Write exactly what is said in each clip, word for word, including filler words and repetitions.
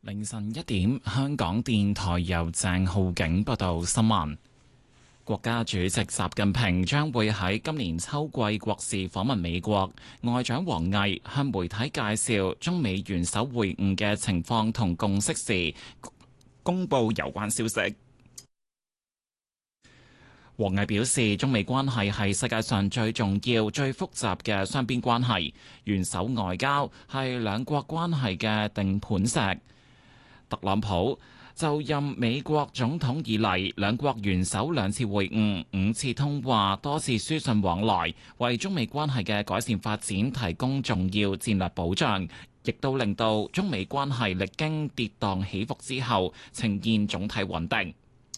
凌晨一點，香港電台由鄭浩景報道新聞。國家主席習近平將會喺今年秋季國事訪問美國，外長王毅向媒體介紹中美元首會晤嘅情況同共識時，公布有關消息。王毅表示，中美關係係世界上最重要、最複雜嘅雙邊關係，元首外交係兩國關係嘅定盤石。特朗普就任美國總統以嚟，兩國元首兩次會晤、五次通話、多次書信往來，為中美關係嘅改善發展提供重要戰略保障，亦都令到中美關係歷經跌宕起伏之後，呈現總體穩定。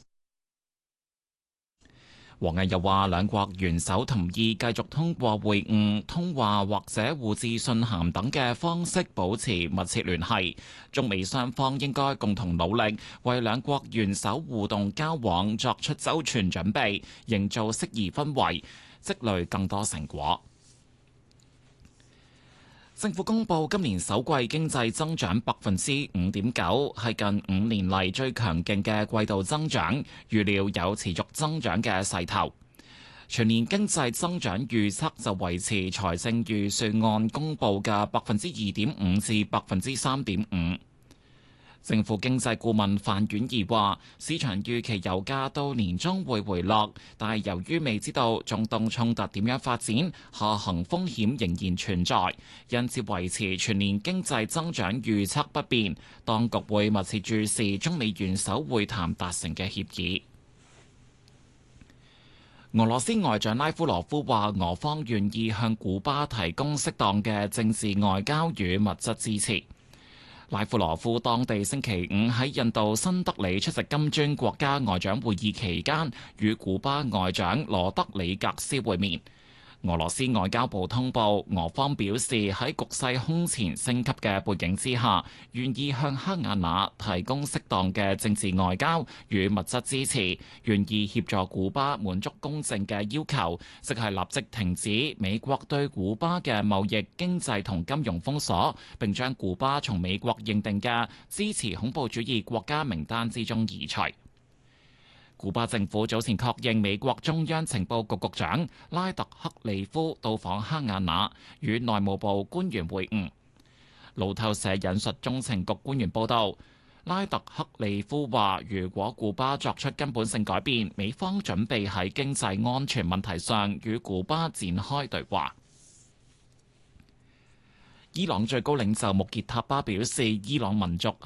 王毅又話，兩國元首同意繼續通過會晤、通話或者互致信函等嘅方式保持密切聯繫。中美雙方應該共同努力，為兩國元首互動交往作出周全準備，營造適宜氛圍，積累更多成果。政府公布今年首季經濟增長百分之五點九，係近五年嚟最強勁嘅季度增長，預料有持續增長嘅勢頭。全年經濟增長預測就維持財政預算案公布嘅百分之二點五至百分之三點五。政府經濟顧問范婉儀話，市場預期油價到年中會回落，但係由於未知道中東衝突點樣發展，下行風險仍然存在，因此維持全年經濟增長預測不變。當局會密切注視中美元首會談達成嘅協議。俄羅斯外長拉夫羅夫話，俄方願意向古巴提供適當嘅政治外交與物質支持。拉夫羅夫當地星期五喺印度新德里出席金磚國家外長會議期間，與古巴外長羅德里格斯會面。俄羅斯外交部通報，俄方表示喺局勢空前升級嘅背景之下，願意向哈瓦那提供適當嘅政治外交與物質支持，願意協助古巴滿足公正嘅要求，即係立即停止美國對古巴嘅貿易、經濟同金融封鎖，並將古巴從美國認定嘅支持恐怖主義國家名單之中移除。古巴政府早前確認美國中央情報局局長拉特克利夫到訪哈瓦那，與內務部官員會晤。路透社引述中情局官員報道，拉特克利夫話，如果古巴作出根本性改變，美方準備喺經濟安全問題上與古巴展開對話。伊朗最高領袖穆傑塔巴表示，伊朗民族